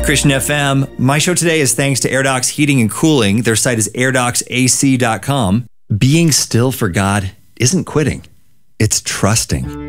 Christian FM. My show today is thanks to AirDocs Heating and Cooling. Their site is airdocsac.com. Being still for God isn't quitting, it's trusting.